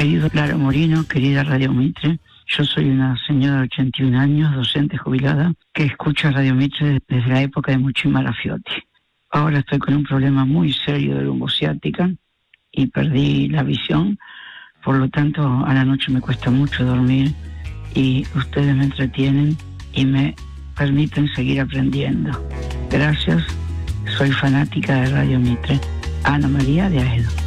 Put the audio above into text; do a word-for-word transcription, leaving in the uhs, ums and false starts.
Querido Lara Morino, querida Radio Mitre, yo soy una señora de ochenta y un años, docente jubilada, que escucha Radio Mitre desde la época de Mucci Marafiotti. Ahora estoy con un problema muy serio de lumbociática y perdí la visión, por lo tanto a la noche me cuesta mucho dormir y ustedes me entretienen y me permiten seguir aprendiendo. Gracias, soy fanática de Radio Mitre. Ana María de Aedo.